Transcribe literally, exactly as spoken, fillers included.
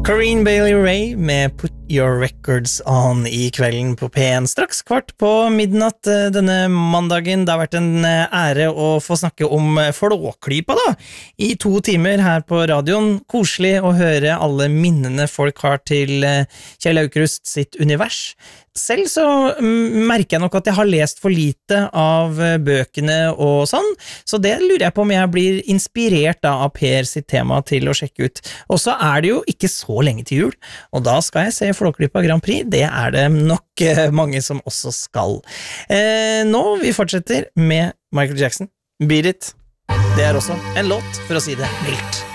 Corinne Bailey Rae med Put Your Records On I kvelden på P en, straks kvart på midnatt denne mandagen. Det har vært en ære å få snakke om Flåklypa da, I to timer her på radioen. Koselig å høre alle minnene folk har til Kjell Aukrust sitt univers. Selv så merker jeg nok at jeg har lest for lite av bøkene og sånn, så det lurer jeg på om jeg blir inspirert da av Per sitt tema til å sjekke ut. Og så er det jo ikke så lenge til jul, og da skal jeg se Flåklypa Grand Prix, det er det nok mange som også skal. Eh, nå vi fortsetter med Michael Jackson, Beat It. Det er også en låt, for å si det mildt.